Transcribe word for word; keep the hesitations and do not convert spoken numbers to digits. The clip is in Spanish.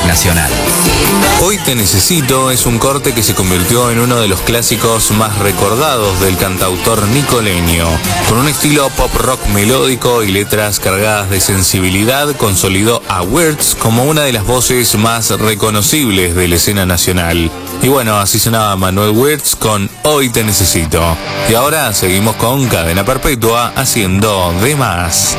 nacional. Hoy te necesito es un corte que se convirtió en uno de los clásicos más recordados del cantautor nicoleño. Con un estilo pop rock melódico y letras cargadas de sensibilidad, consolidó a Wirtz como una de las voces más reconocibles de la escena nacional. Y bueno, así sonaba Manuel Wirtz con Hoy te necesito. Y ahora seguimos con Cadena Perpetua haciendo De Más.